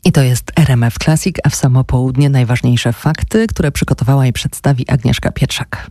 I to jest RMF Classic, a w samo południe najważniejsze fakty, które przygotowała i przedstawi Agnieszka Pietrzak.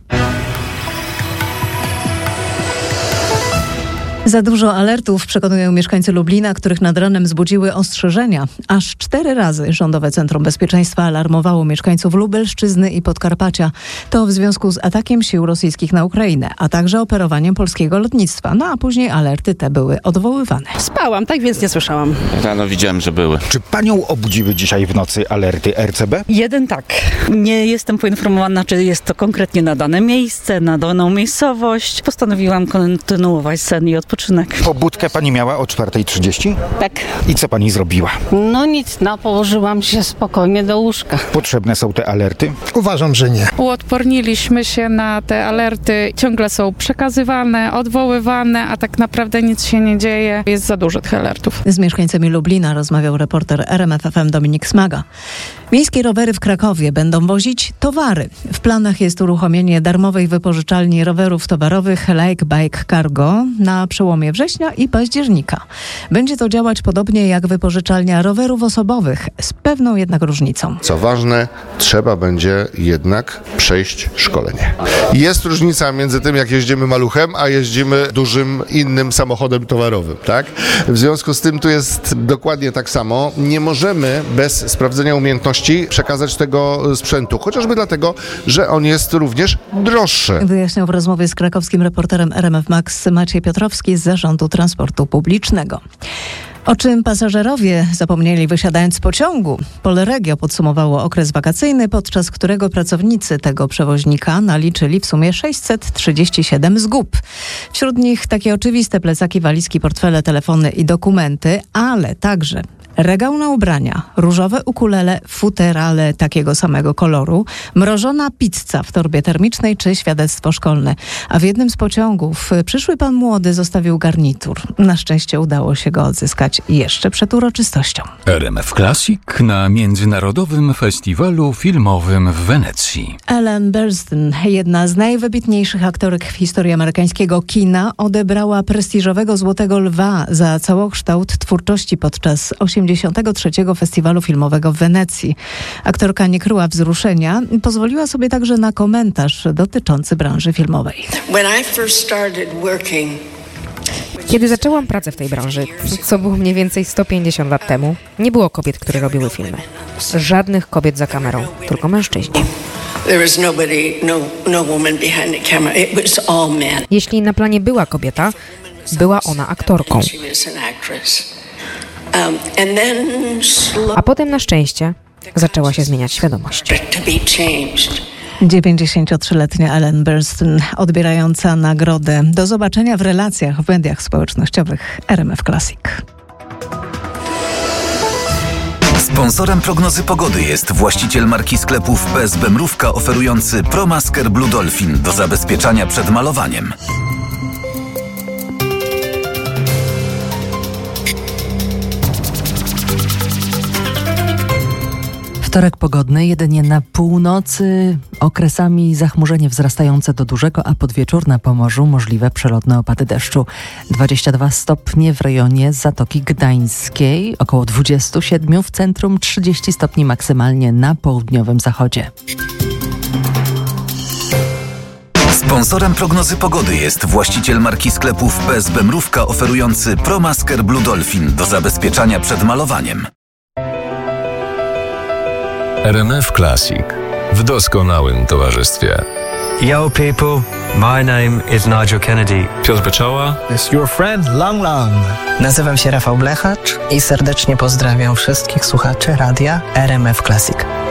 Za dużo alertów, przekonują mieszkańcy Lublina, których nad ranem zbudziły ostrzeżenia. Aż 4 razy Rządowe Centrum Bezpieczeństwa alarmowało mieszkańców Lubelszczyzny i Podkarpacia. To w związku z atakiem sił rosyjskich na Ukrainę, a także operowaniem polskiego lotnictwa. No a później alerty te były odwoływane. Spałam, tak więc nie słyszałam. Rano widziałem, że były. Czy panią obudziły dzisiaj w nocy alerty RCB? Jeden tak. Nie jestem poinformowana, czy jest to konkretnie na dane miejsce, na daną miejscowość. Postanowiłam kontynuować sen i odpoczynek. Pobudkę pani miała o 4:30? Tak. I co pani zrobiła? No nic, położyłam się spokojnie do łóżka. Potrzebne są te alerty? Uważam, że nie. Uodporniliśmy się na te alerty. Ciągle są przekazywane, odwoływane, a tak naprawdę nic się nie dzieje. Jest za dużo tych alertów. Z mieszkańcami Lublina rozmawiał reporter RMF FM Dominik Smaga. Miejskie rowery w Krakowie będą wozić towary. W planach jest uruchomienie darmowej wypożyczalni rowerów towarowych Like Bike Cargo na przełomie września i października. Będzie to działać podobnie jak wypożyczalnia rowerów osobowych, z pewną jednak różnicą. Co ważne, trzeba będzie jednak przejść szkolenie. Jest różnica między tym, jak jeździmy maluchem, a jeździmy dużym innym samochodem towarowym, tak? W związku z tym tu jest dokładnie tak samo. Nie możemy bez sprawdzenia umiejętności przekazać tego sprzętu, chociażby dlatego, że on jest również droższy. Wyjaśniał w rozmowie z krakowskim reporterem RMF Max Maciej Piotrowski z Zarządu Transportu Publicznego. O czym pasażerowie zapomnieli wysiadając z pociągu? Polregio podsumowało okres wakacyjny, podczas którego pracownicy tego przewoźnika naliczyli w sumie 637 zgub. Wśród nich takie oczywiste plecaki, walizki, portfele, telefony i dokumenty, ale także regał na ubrania, różowe ukulele, futerale takiego samego koloru, mrożona pizza w torbie termicznej czy świadectwo szkolne. A w jednym z pociągów przyszły pan młody zostawił garnitur. Na szczęście udało się go odzyskać jeszcze przed uroczystością. RMF Classic na Międzynarodowym Festiwalu Filmowym w Wenecji. Ellen Burstyn, jedna z najwybitniejszych aktorek w historii amerykańskiego kina, odebrała prestiżowego Złotego Lwa za całokształt twórczości podczas 83. Festiwalu Filmowego w Wenecji. Aktorka nie kryła wzruszenia, pozwoliła sobie także na komentarz dotyczący branży filmowej. Kiedy zaczęłam pracę w tej branży, co było mniej więcej 150 lat temu, nie było kobiet, które robiły filmy. Żadnych kobiet za kamerą, tylko mężczyźni. Jeśli na planie była kobieta, była ona aktorką. A potem na szczęście zaczęła się zmieniać świadomość. 93-letnia Ellen Burstyn, odbierająca nagrodę. Do zobaczenia w relacjach w mediach społecznościowych RMF Classic. Sponsorem prognozy pogody jest właściciel marki sklepów PSB Mrówka oferujący ProMasker Blue Dolphin do zabezpieczania przed malowaniem. Wtorek pogodny, jedynie na północy okresami zachmurzenie wzrastające do dużego, a pod wieczór na Pomorzu możliwe przelotne opady deszczu. 22 stopnie w rejonie Zatoki Gdańskiej, około 27 w centrum, 30 stopni maksymalnie na południowym zachodzie. Sponsorem prognozy pogody jest właściciel marki sklepów PSB Mrówka oferujący ProMasker Blue Dolphin do zabezpieczania przed malowaniem. RMF Classic w doskonałym towarzystwie. Yo people, my name is Nigel Kennedy. Piotr Beczała. It's your friend Lang Lang. Nazywam się Rafał Blechacz i serdecznie pozdrawiam wszystkich słuchaczy radia RMF Classic.